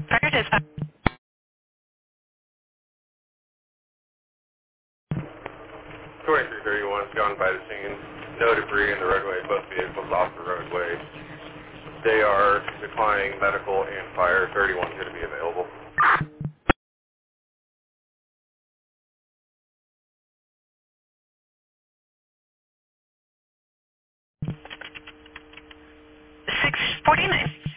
Fire dispatch. 2331 has gone by the scene. No debris in the roadway. Both vehicles off the roadway. They are declining medical and fire. 31 is going to be available. 649.